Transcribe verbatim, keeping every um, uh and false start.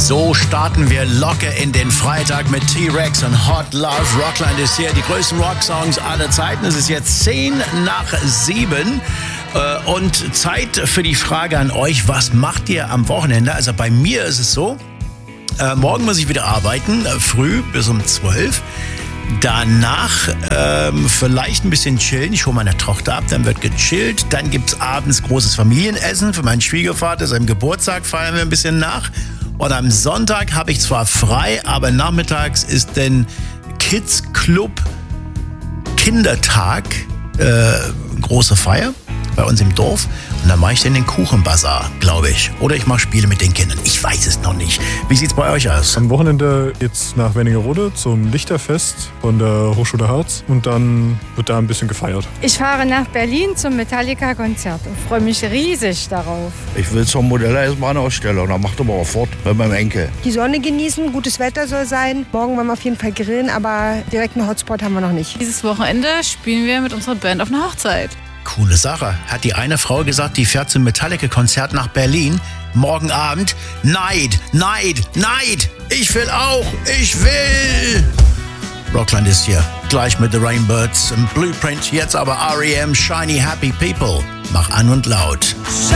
So starten wir locker in den Freitag mit T-Rex und Hot Love. Rockland ist hier, die größten Rocksongs aller Zeiten. Es ist jetzt zehn nach sieben äh, und Zeit für die Frage an euch, was macht ihr am Wochenende? Also bei mir ist es so, äh, morgen muss ich wieder arbeiten, äh, früh bis um zwölf. Danach ähm, vielleicht ein bisschen chillen. Ich hole meine Tochter ab, dann wird gechillt. Dann gibt's abends großes Familienessen für meinen Schwiegervater. Seinem Geburtstag feiern wir ein bisschen nach. Und am Sonntag habe ich zwar frei, aber nachmittags ist dann Kids Club Kindertag, äh, große Feier bei uns im Dorf. Und dann mache ich dann den Kuchenbazar, glaube ich. Oder ich mache Spiele mit den Kindern. Ich weiß es noch nicht. Wie sieht's bei euch aus? Am Wochenende geht's nach Wernigerode zum Lichterfest von der Hochschule Harz. Und dann wird da ein bisschen gefeiert. Ich fahre nach Berlin zum Metallica-Konzert und freue mich riesig darauf. Ich will zur Modelleisenbahnausstellung. Da macht aber auch fort mit meinem Enkel. Die Sonne genießen, gutes Wetter soll sein. Morgen wollen wir auf jeden Fall grillen, aber direkt einen Hotspot haben wir noch nicht. Dieses Wochenende spielen wir mit unserer Band auf einer Hochzeit. Coole Sache. Hat die eine Frau gesagt, die fährt zum Metallica-Konzert nach Berlin. Morgen Abend. Neid, Neid, Neid. Ich will auch. Ich will. Rockland ist hier. Gleich mit The Rainbirds im Blueprint. Jetzt aber R E M, Shiny Happy People. Mach an und laut.